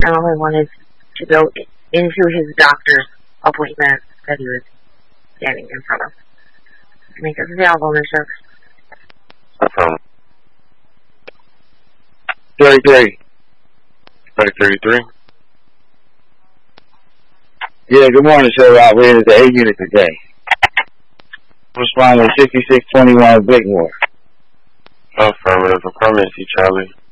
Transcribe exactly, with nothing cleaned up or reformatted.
I only wanted to go into his doctor's appointment that he was standing in front of. Make us available, Mister Affirm. thirty-three. Site thirty-three. Yeah, good morning, sir. Operator to eight units today. Responding to sixty-six twenty-one Bickmore. Affirmative. Affirmative, Charlie.